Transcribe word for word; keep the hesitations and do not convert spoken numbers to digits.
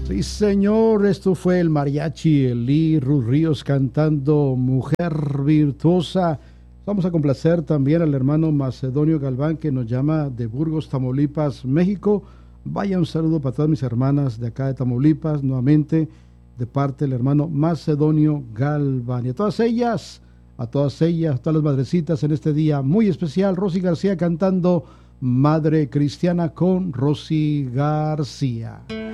Sí, señor, esto fue el mariachi Elí Ruth Ríos cantando Mujer Virtuosa. Vamos a complacer también al hermano Macedonio Galván, que nos llama de Burgos, Tamaulipas, México. Vaya un saludo para todas mis hermanas de acá de Tamaulipas, nuevamente de parte del hermano Macedonio Galván. Y a todas ellas, a todas ellas, a todas las madrecitas en este día muy especial, Rosy García cantando Madre Cristiana con Rosy García.